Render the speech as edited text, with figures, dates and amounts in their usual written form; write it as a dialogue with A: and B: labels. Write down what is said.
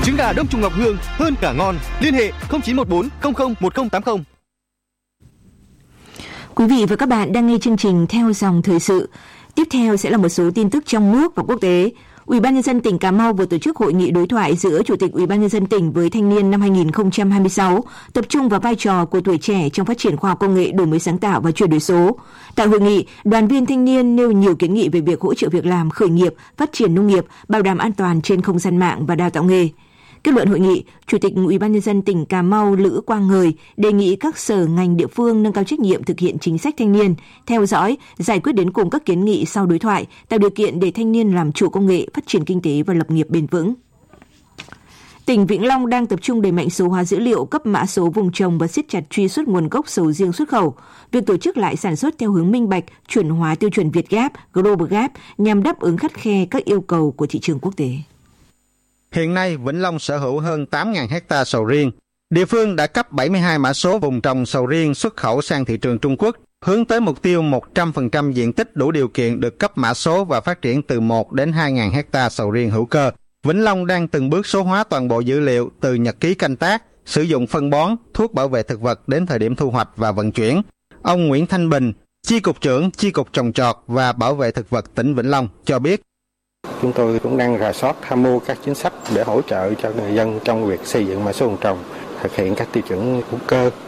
A: Trứng gà Đông Trùng Ngọc Hương hơn cả ngon. Liên hệ 0914 00 1080.
B: Quý vị và các bạn đang nghe chương trình Theo dòng thời sự. Tiếp theo sẽ là một số tin tức trong nước và quốc tế. Ủy ban nhân dân tỉnh Cà Mau vừa tổ chức hội nghị đối thoại giữa Chủ tịch Ủy ban nhân dân tỉnh với thanh niên năm 2026, tập trung vào vai trò của tuổi trẻ trong phát triển khoa học công nghệ, đổi mới sáng tạo và chuyển đổi số. Tại hội nghị, đoàn viên thanh niên nêu nhiều kiến nghị về việc hỗ trợ việc làm, khởi nghiệp, phát triển nông nghiệp, bảo đảm an toàn trên không gian mạng và đào tạo nghề. Kết luận hội nghị, Chủ tịch Ủy ban nhân dân tỉnh Cà Mau Lữ Quang Ngời đề nghị các sở ngành địa phương nâng cao trách nhiệm thực hiện chính sách thanh niên, theo dõi, giải quyết đến cùng các kiến nghị sau đối thoại, tạo điều kiện để thanh niên làm chủ công nghệ, phát triển kinh tế và lập nghiệp bền vững. Tỉnh Vĩnh Long đang tập trung đẩy mạnh số hóa dữ liệu, cấp mã số vùng trồng và siết chặt truy xuất nguồn gốc sầu riêng xuất khẩu. Việc tổ chức lại sản xuất theo hướng minh bạch, chuẩn hóa tiêu chuẩn Việt Gap, Global Gap nhằm đáp ứng khắt khe các yêu cầu của thị trường quốc tế.
C: Hiện nay, Vĩnh Long sở hữu hơn 8.000 hectare sầu riêng. Địa phương đã cấp 72 mã số vùng trồng sầu riêng xuất khẩu sang thị trường Trung Quốc, hướng tới mục tiêu 100% diện tích đủ điều kiện được cấp mã số và phát triển từ 1 đến 2.000 hectare sầu riêng hữu cơ. Vĩnh Long đang từng bước số hóa toàn bộ dữ liệu từ nhật ký canh tác, sử dụng phân bón, thuốc bảo vệ thực vật đến thời điểm thu hoạch và vận chuyển. Ông Nguyễn Thanh Bình, Chi cục trưởng Chi cục Trồng trọt và Bảo vệ thực vật tỉnh Vĩnh Long cho biết.
D: Chúng tôi cũng đang rà soát tham mưu các chính sách để hỗ trợ cho người dân trong việc xây dựng mã số vùng trồng, thực hiện các tiêu chuẩn hữu cơ,